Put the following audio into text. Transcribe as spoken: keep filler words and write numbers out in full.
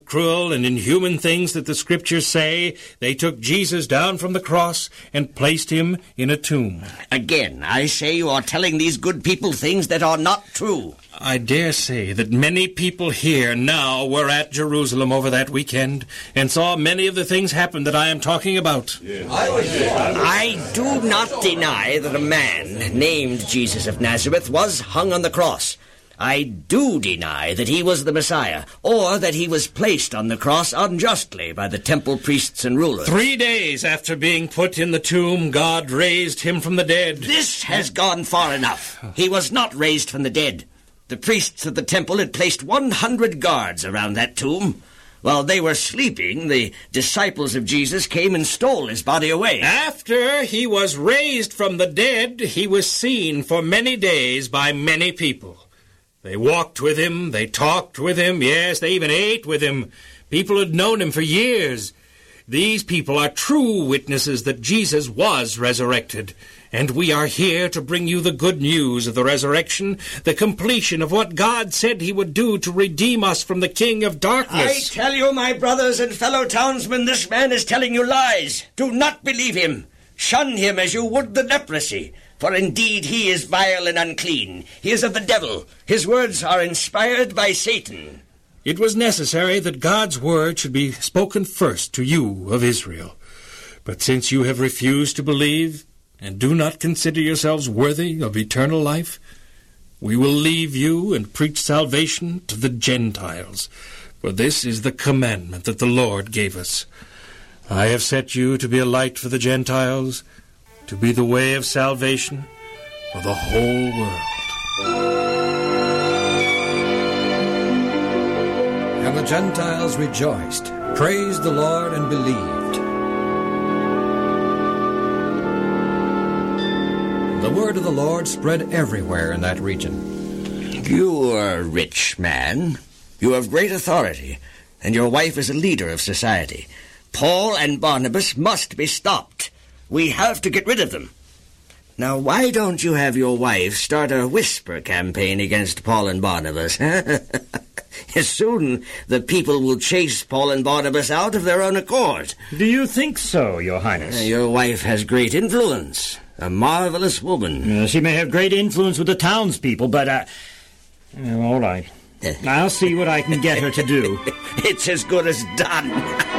cruel, and inhuman things that the Scriptures say, they took Jesus down from the cross and placed him in a tomb. Again, I say you are telling these good people things that are not true. I dare say that many people here now were at Jerusalem over that weekend and saw many of the things happen that I am talking about. Yes. I do not deny that a man named Jesus of Nazareth was hung on the cross. I do deny that he was the Messiah, or that he was placed on the cross unjustly by the temple priests and rulers. Three days after being put in the tomb, God raised him from the dead. This has gone far enough. He was not raised from the dead. The priests of the temple had placed one hundred guards around that tomb. While they were sleeping, the disciples of Jesus came and stole his body away. After he was raised from the dead, he was seen for many days by many people. They walked with him, they talked with him, yes, they even ate with him. People had known him for years. These people are true witnesses that Jesus was resurrected. And we are here to bring you the good news of the resurrection, the completion of what God said he would do to redeem us from the king of darkness. I tell you, my brothers and fellow townsmen, this man is telling you lies. Do not believe him. Shun him as you would the leprosy. For indeed he is vile and unclean. He is of the devil. His words are inspired by Satan. It was necessary that God's word should be spoken first to you of Israel. But since you have refused to believe, and do not consider yourselves worthy of eternal life, we will leave you and preach salvation to the Gentiles, for this is the commandment that the Lord gave us. I have set you to be a light for the Gentiles, to be the way of salvation for the whole world. And the Gentiles rejoiced, praised the Lord, and believed. The word of the Lord spread everywhere in that region. You are a rich man. You have great authority, and your wife is a leader of society. Paul and Barnabas must be stopped. We have to get rid of them. Now, why don't you have your wife start a whisper campaign against Paul and Barnabas? Soon the people will chase Paul and Barnabas out of their own accord. Do you think so, Your Highness? Uh, your wife has great influence. A marvelous woman. Uh, she may have great influence with the townspeople, but, uh... Well, all right. I'll see what I can get her to do. It's as good as done.